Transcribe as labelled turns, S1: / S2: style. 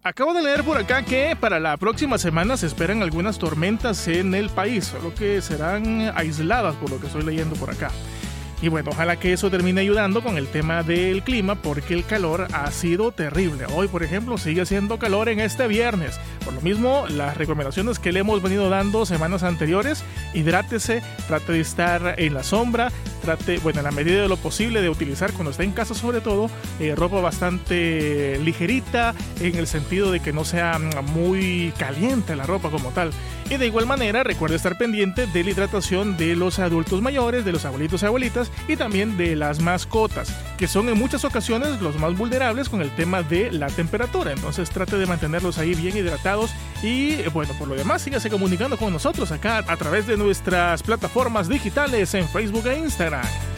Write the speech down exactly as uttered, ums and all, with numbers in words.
S1: Acabo de leer por acá que para la próxima semana se esperan algunas tormentas en el país, solo que serán aisladas por lo que estoy leyendo por acá. Y bueno, ojalá que eso termine ayudando con el tema del clima, porque el calor ha sido terrible. Hoy, por ejemplo, sigue haciendo calor en este viernes. Por lo mismo, las recomendaciones que le hemos venido dando semanas anteriores: hidrátese, trate de estar en la sombra, trate, bueno, en la medida de lo posible, de utilizar cuando esté en casa, sobre todo, eh, ropa bastante ligerita, en el sentido de que no sea muy caliente la ropa como tal. Y de igual manera, recuerde estar pendiente de la hidratación de los adultos mayores, de los abuelitos y abuelitas, y también de las mascotas, que son en muchas ocasiones los más vulnerables con el tema de la temperatura. Entonces trate de mantenerlos ahí bien hidratados y bueno, por lo demás, sígase comunicando con nosotros acá a través de nuestras plataformas digitales en Facebook e Instagram.